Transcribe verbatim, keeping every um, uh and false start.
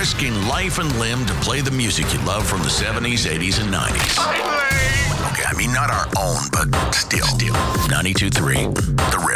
risking life and limb to play the music you love from the seventies, eighties, and nineties. Okay, I mean, not our own, but still. Still. ninety-two point three, The Rip.